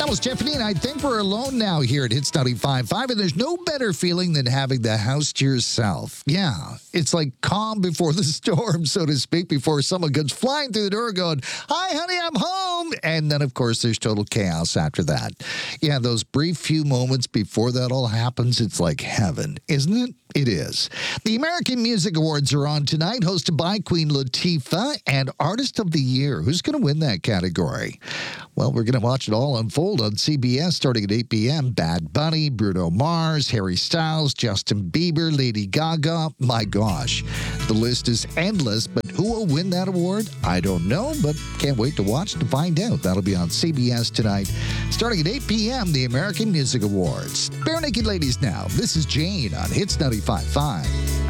That was Tiffany, and I think we're alone now here at Hits 95.5, and there's no better feeling than having the house to yourself. Yeah, it's like calm before the storm, so to speak, before someone comes flying through the door going, "Hi, honey, I'm home." And then, of course, there's total chaos after that. Yeah, those brief few moments before that all happens, it's like heaven, isn't it? It is. The American Music Awards are on tonight, hosted by Queen Latifah, and Artist of the Year. Who's going to win that category? Well, we're going to watch it all unfold on CBS starting at 8 p.m. Bad Bunny, Bruno Mars, Harry Styles, Justin Bieber, Lady Gaga. My gosh, the list is endless, but who will win that award? I don't know, but can't wait to watch to find out. That'll be on CBS tonight, starting at 8 p.m., the American Music Awards. Bare Naked Ladies now. This is Jane on Hits 95.5.